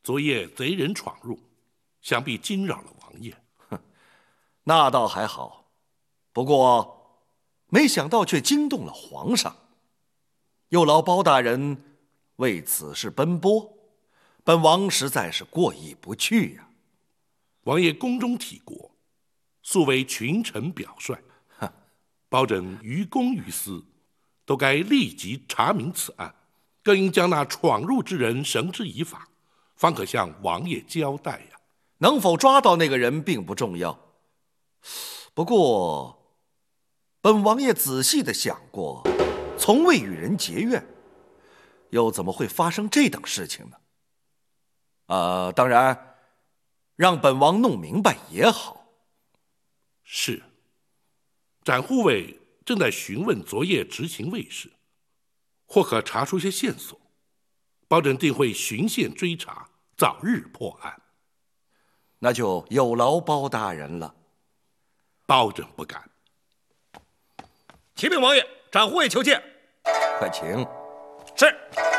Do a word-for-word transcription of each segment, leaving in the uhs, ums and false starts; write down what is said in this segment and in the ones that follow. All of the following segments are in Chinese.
昨夜贼人闯入，想必惊扰了王爷。 哼，那倒还好，不过没想到却惊动了皇上。有劳包大人为此事奔波，本王实在是过意不去呀、啊。 王爷宫中体国，素为群臣表率，包拯于公于私，都该立即查明此案，更应将那闯入之人绳之以法，方可向王爷交代呀。 能否抓到那个人并不重要，不过本王爷仔细地想过，从未与人结怨，又怎么会发生这等事情呢？呃，当然，让本王弄明白也好。 是，展护卫正在询问昨夜执行卫士，或可查出些线索，包拯定会循线追查，早日破案。 那就有劳包大人了。 包拯不敢。 启禀王爷，展护卫求见。 快请。 是。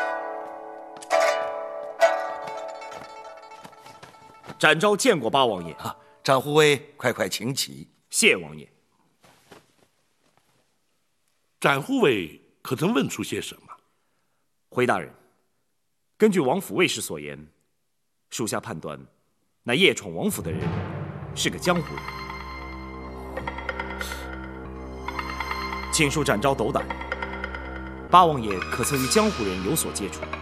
展昭见过八王爷。 啊，展护卫，快快请起。 谢王爷。 展护卫可曾问出些什么？ 回大人，根据王府卫士所言，属下判断，那夜闯王府的人是个江湖人。请恕展昭斗胆，八王爷可曾与江湖人有所接触？